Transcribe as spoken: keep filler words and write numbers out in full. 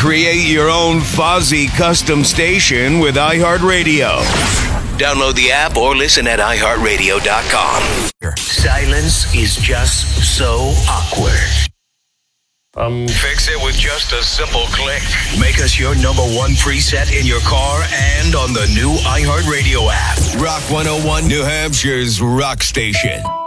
Create your own Fozzy custom station with iHeartRadio. Download the app or listen at i heart radio dot com. Silence is just so awkward. Um, Fix it with just a simple click. Make us your number one preset in your car and on the new iHeartRadio app. Rock one oh one, New Hampshire's rock station.